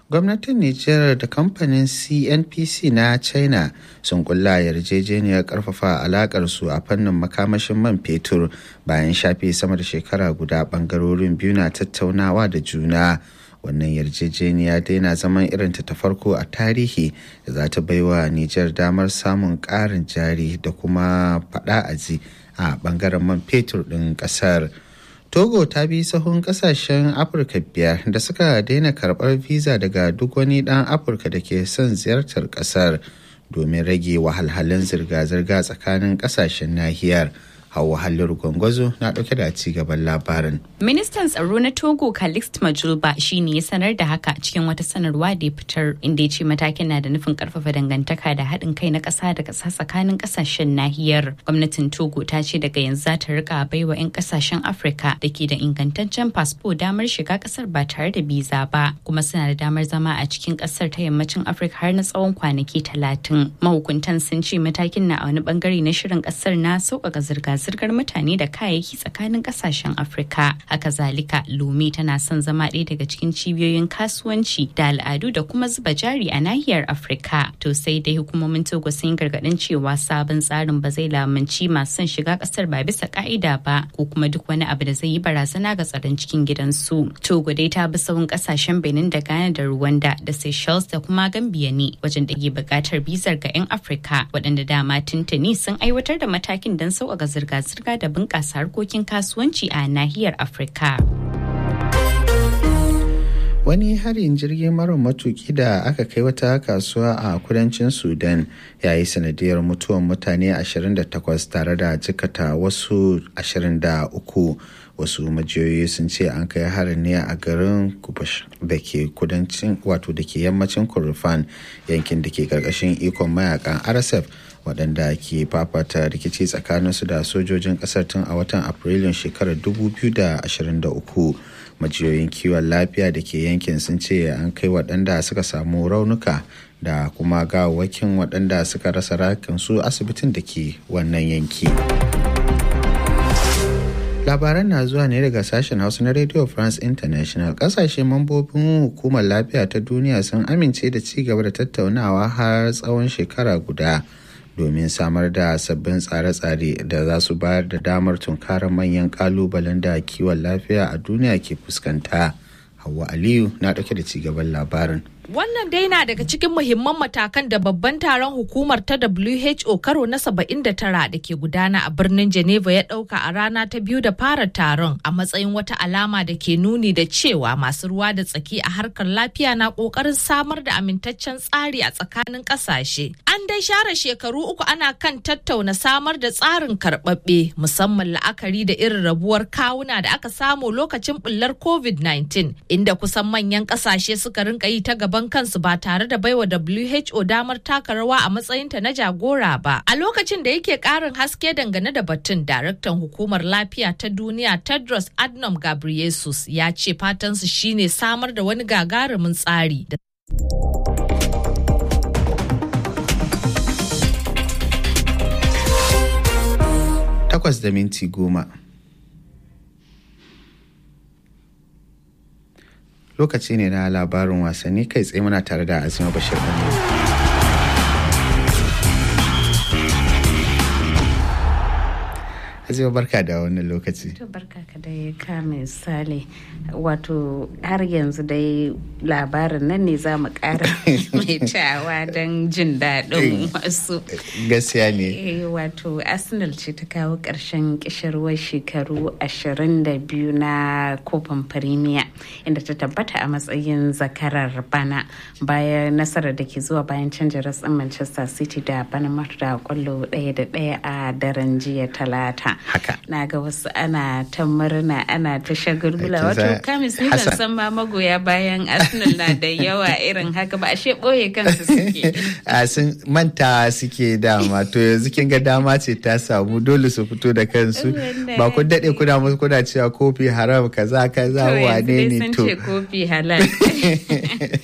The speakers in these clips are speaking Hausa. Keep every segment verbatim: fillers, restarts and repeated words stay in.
Gwamnatin Nijar da kamfanin C N P C na China sun kulla yarjejeniyar karfafa alakar su a fannin makamashin man fetur bayan shafe sama da shekara guda bangarorin biyu na tattaunawa da juna. Wannan yarjejeniya dai na zaman irinta ta farko a tarihi da za ta baiwa Nijar damar samun ƙarin jari da kuma faɗa aji a bangaren man fetur ɗin ƙasar. Togo ta bi sahun kasashen Afirka biyar da suka daina karɓar visa daga duk wani ɗan Afirka da ke son ziyartar ƙasar domin rage wahalhalun zirga-zirga tsakanin ƙasashen nahiyar. Hauwa Halliru Gwangwazo na ɗauke da ci gaban labarin. Ministan tsaro na Togo Calixte Majulba shi ne ya sanar da haka cikin wata sanarwa da ya fitar, inda ya ce matakin na da nufin karfafa dangantaka da haɗin kai na ƙasa da ƙasa tsakanin ƙasashen nahiyar. Gwamnatin Togo ta ce daga yanzu za ta rika baiwa 'yan ƙasashen Afirka da ke da ingantaccen fasfo damar shiga ƙasar ba tare da biza ba, kuma suna da damar zama a cikin ƙasar ta yammacin Afirka har na tsawon kwanaki talatin. Mahukuntan sun ce matakin na a wani bangare na shirin ƙasar na sauƙaƙa zirga zirgar mutane da kayayyaki tsakanin kasashen Afirka. Haka zalika, Lome tana son zama ɗaya daga cikin cibiyoyin kasuwanci da al'adu da kuma zuba jari a nahiyar Afirka. To sai dai hukumomin Togo sun gargaɗin cewa sabon tsarin ba zai lamunci masu son shiga ƙasar ba bisa ƙa'ida ba, ko kuma duk wani abu da zai yi barazana ga tsaron cikin gidansu. Togo dai ta bi sahun ƙasashen Benin da Ghana da Rwanda da Seychelles da kuma Gambia ne wajen da ke buƙatar bizar ga 'yan Afirka, waɗanda dama tuntuni sun aiwatar da matakin don sauƙaƙa zirga zirga da bunƙasa harkokin kasuwanci a nahiyar Afirka. Wani harin jirgin mara matuki da aka kai wata kasuwa a kudancin Sudan ya yi sanadiyar mutuwar mutane ashirin da takwas tare da jikata wasu ashirin da uku. Wasu majiyoyi sun ce an kai harin ne a garin Kubash da ke kudancin wato da ke yammacin Kordofan, yankin da ke karkashin ikon mayakan R S F waɗanda ke fafata rikici tsakaninsu da sojojin ƙasar tun a watan Afrilun shekarar dubu biyu da ashirin da uku. Majiyoyin kiwon lafiya da ke yankin sun ce an kai waɗanda suka samu raunuka da kuma gawawwakin waɗanda suka rasa rayukansu asibitin da ke wannan yanki. Labaran na zuwa ne daga sashen Hausa na Radio France International. Kasashe mambobin hukumar lafiya ta duniya sun amince da ci gaba da tattaunawa har tsawon shekara guda domin samar da sabbin tsare-tsare da za su bayar da damar tunkarar manyan kalubalen da kiwon lafiya a duniya ke fuskanta. Hauwa Aliyu na ɗauke da ci gaban labarin. Wannan dai na daga cikin muhimman matakan da babban taron hukumar ta W H O karo na saba'in da tara da ke gudana a birnin Geneva ya ɗauka a rana ta biyu da fara taron a matsayin wata alama da ke nuni da cewa masu ruwa da tsaki a harkar lafiya na ƙoƙarin samar da amintaccen tsari a tsakanin ƙasashe. An dai share shekaru uku ana kan tattauna samar da tsarin karɓaɓɓe, musamman la'akari da irin rabuwar kawuna da aka samu lokacin ɓullar covid nineteen, inda kusan manyan ƙasashe suka rinka yi ta gaban kansu ba tare da baiwa W H O damar taka rawa a matsayinta na jagora ba. A lokacin da yake karin haske dangane da batun, daraktan hukumar lafiya ta duniya Tedros Adhanom Ghebreyesus ya ce fatansu shine samar da wani gagarumin tsari da Takwas da minti goma. Lokaci ne na labarin wasanni, kai tsaye muna tare da Azima Bashir Ɗanladi. Azima, barka da wannan lokaci. To barka ka dai ka misali, wato har yanzu dai labarin nan ne za mu ƙara mai tawa don jin daɗin wasu. Gaskiya ne. Wato Arsenal ce ta kawo ƙarshen ƙishirwar shekaru ashirin da biyu na kofin Premier, inda ta tabbata a matsayin zakarar bana bayan nasarar da ke zuwa bayan canja ratsin Manchester City da Bournemouth da kwallo ɗaya da ɗaya a daren jiya Talata. Haka. Na ga wasu ana ta murna ana ta shagulgula, wato kamis ni ban san ma magoya bayan Arsenal na da yawa irin haka ba, ashe ɓoye kansu suke. A sun manta suke dama, to yanzu kin ga dama ce ta samu, dole su fito da kansu. Ba kun daɗe kuna musu kuna cewa kofi haram kaza kaza wane ne to. To kofi halal. To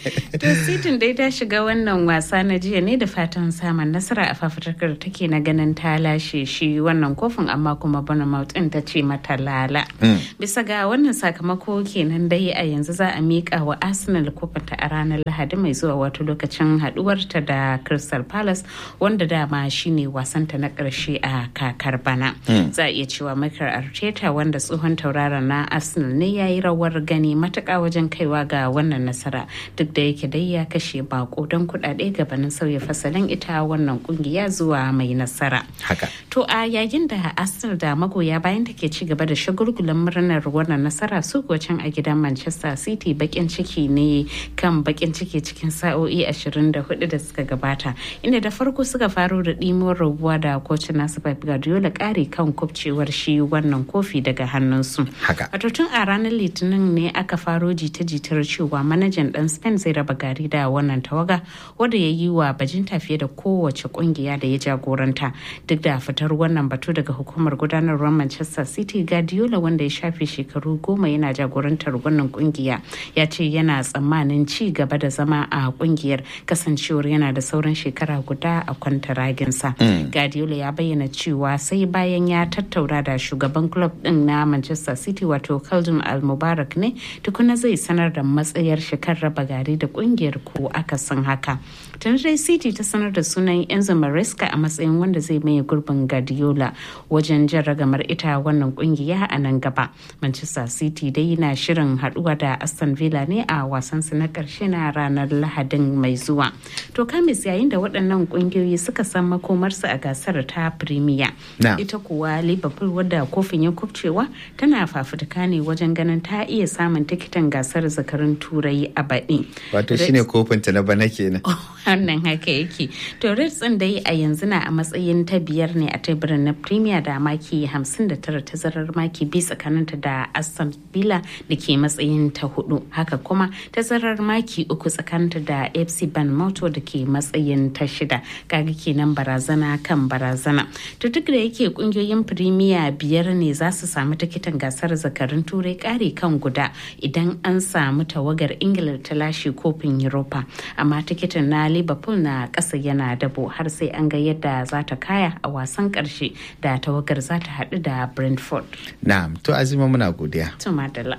To Sitin dai ta shiga wannan wasa na jiya ne da fatan samun nasara a fafutukar da take na ganin ta lashe shi wannan kofin, amma kuma Bournemouth din ta ce mata lala. Bisa ga wannan sakamako kenan dai a yanzu za a miƙa wa Arsenal kofinta a ranar Lahadi mai zuwa, wato lokacin haduwarta da Crystal Palace, wanda dama shine wasanta na ƙarshe a kakar bana. Za a iya cewa Mikel Arteta, wanda tsohon tauraron na Arsenal ne, ya yi rawar gani matuƙa wajen kaiwa ga wannan nasara, duk da yake dai ya kashe bako don kuɗaɗe gabanin sauya fasalin ita wannan kungiya zuwa mai nasara. Haka. To a yayin da Arsenal da magoya bayan da ke ci gaba da shagulgulan murnar wannan nasara, su kuwa can a gidan Manchester City bakin ciki ne kan bakin ciki cikin sa'o'i ashirin da hudu da suka gabata, inda da farko suka faro da ɗimuwar rabuwa da kocin nasu Pep Guardiola ƙari kan kubcewar shi wannan kofi daga hannunsu. Haka. A tun a ranar Litinin ne aka faro jita-jitar cewa manajan ɗan Spain zai raba gari da wannan tawaga, wanda ya yi wa bajinta fiye da kowace kungiya da ya jagoranta. Duk da fitar wannan batu daga hukumar gudanarwar Manchester City, Guardiola, wanda ya shafe shekaru goma yana jagorantar wannan kungiya, ya ce yana tsammanin ci gaba da zama a kungiyar kasancewar yana da sauran shekara guda a kwantaraginsa. Mm. Guardiola ya bayyana cewa sai bayan ya tattauna da shugaban club din na Manchester City, wato Khaldun Al-Mubarak, ne tukuna zai sanar da matsayar shekar raba gari da kungiyar ko aka san haka. Tun dai City ta sanar da sunan Enzo Maresca a matsayin wanda zai maye gurbin Guardiola wajen jan ragamar ita wannan kungiya a nan gaba. Manchester City dai na shirin haduwa da Aston Villa ne a wasansu na karshe na ranar Lahadin mai zuwa. To Kamis, yayin da waɗannan kungiyoyi suka san makomarsu a gasar ta Premier, ita kuwa Liverpool, wadda kofin ya kubcewa, tana fafutuka ne wajen ganin ta iya samun tikitin gasar zakarun Turai a baɗi. Wato shine kofinta na bana kenan. Wannan haka yake. To Reds din dai a yanzu na a matsayin ta biyar ne a teburin na Premier da maki hamsin da tara, tazarar maki biyu tsakaninta da Aston Villa da ke matsayin ta hudu. Haka kuma tazarar maki uku tsakaninta da F C Bournemouth da ke matsayin ta shida. Kaga kenan barazana kan barazana. To duk da yake kungiyoyin Premier biyar ne za su samu tikitin gasar zakarun Turai kare kan guda idan an samu tawagar Ingila ta lashe kofin Europa. Amma tikitin na Liverpool na ƙasa yana dabo har sai an ga yadda za ta kaya a wasan ƙarshe da tawagar za ta haɗu da Brentford. Na'am, to Azima muna godiya. To madalla.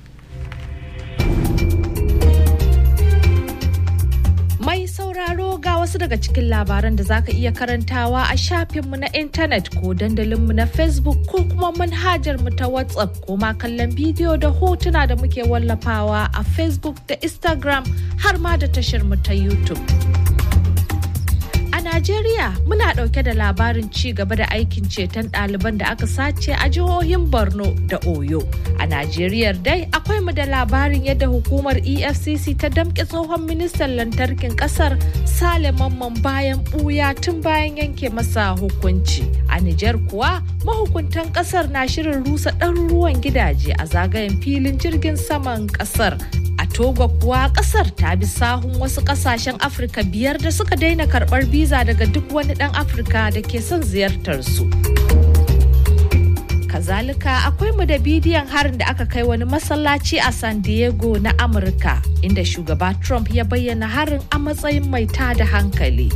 Mai sauraro, ga wasu daga cikin labaran da zaka iya karantawa a shafinmu na intanet ko dandalinmu na Facebook ko kuma manhajarmu ta WhatsApp, ko ma kallon bidiyo da hotuna da muke wallafawa a Facebook da Instagram har ma da tasharmu ta YouTube. A Najeriya muna ɗauke da labarin ci gaba da aikin ceton ɗaliban da aka sace a jihohin Borno da Oyo. A Najeriya dai akwai mu da labarin yadda hukumar E F C C ta damƙe tsohon ministan lantarkin ƙasar Sale Mamman bayan ɓuya tun bayan yanke masa hukunci. A Nijar kuwa mahukuntan ƙasar na shirin rusa ɗaruruwan gidaje a zagayen filin jirgin saman ƙasar. A Togo kuwa kasar ta bi sahun wasu kasashen Afirka biyar da suka daina karɓar biza daga duk wani ɗan Afirka da ke son ziyartar su. Kazalika akwai mu da bidiyon harin da aka kai wani masallaci a San Diego na Amurka, inda shugaba Trump ya bayyana harin a matsayin mai tada hankali.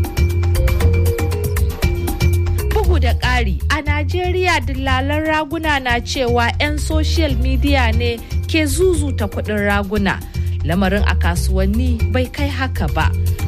Bugu da ƙari, a Najeriya dillalan raguna na cewa 'yan social media ne ke zuzuta kuɗin raguna. Lamarin a kasuwanni bai kai haka ba.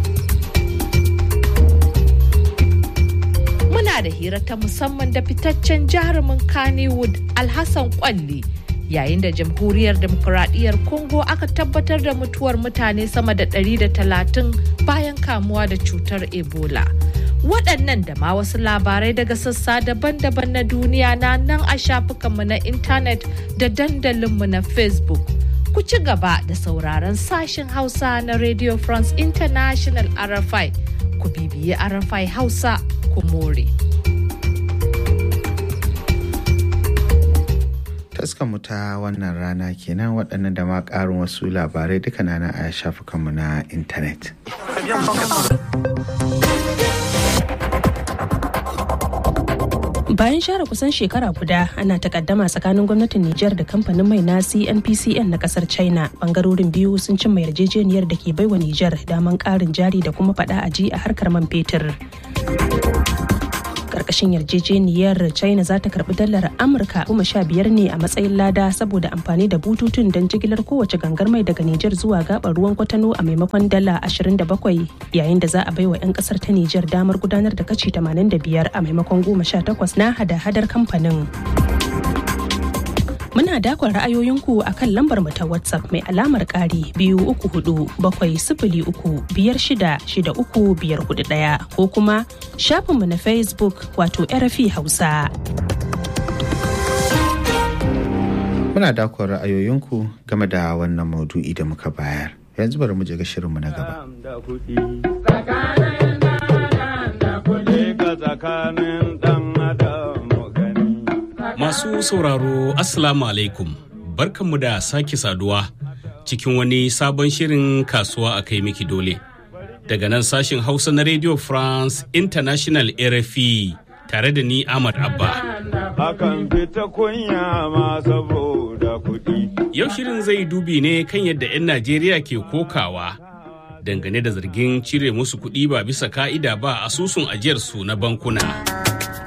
Muna da hira ta musamman da fitaccen jarumin Kannywood Alhassan Kwalli, yayin da Jamhuriyar Demokuraɗiyyar Congo aka tabbatar da mutuwar mutane sama da ɗari da talatin bayan kamuwa da cutar Ebola. Waɗannan da ma wasu labarai daga sassa daban-daban na duniya na nan a shafukanmu na intanet da dandalinmu na Facebook. Ku ci gaba da sauraron sashen Hausa na Radio France International R F I. Ku bibiyi R F I Hausa, ku more. Taskanmu ta wannan rana kenan, waɗannan da ma ƙarin wasu labarai duka na a shafukanmu na intanet. Bayan share kusan shekara guda ana takaddama tsakanin gwamnatin Nijar da kamfanin mai na C N P C N na kasar China. Bangarorin biyu sun cimma yarjejeniyar da ke baiwa Nijar daman karin jari da kuma fada aji a harkar man fetur. Karkashin yarjejeniyar China za ta karbi dalar Amurka goma sha biyar ne a matsayin lada saboda amfani da bututun don jigilar kowace gangar mai daga Nijar zuwa gabar ruwan Kwatano a maimakon dala ashirin da bakwai, yayin da za a baiwa 'yan kasar ta Nijar damar gudanar da kashi tamanin da biyar a maimakon goma sha takwas na hada-hadar kamfanin. Muna dakon ra'ayoyinku a kan lambar mu ta WhatsApp mai alamar ƙari biyu uku hudu bakwai sifili uku biyar shida shida uku biyar hudu ɗaya ko kuma shafinmu na Facebook wato R F I Hausa. Muna dakon ra'ayoyinku game da wannan maudu'i da muka bayar. Yanzu bari mu je ga shirinmu na gaba. Masu sauraro Assalamu alaikum, barkanmu da sake saduwa cikin wani sabon shirin kasuwa a kai miki dole. Daga nan sashin Hausa na Radio France International R F I tare da ni Ahmad Abba. Hakan fita kunya ma saboda kuɗi. Yau shirin zai dubi ne kan yadda 'yan Najeriya ke kokawa dangane da zargin cire musu kuɗi ba bisa ka'ida ba asusun ajiyarsu na bankuna.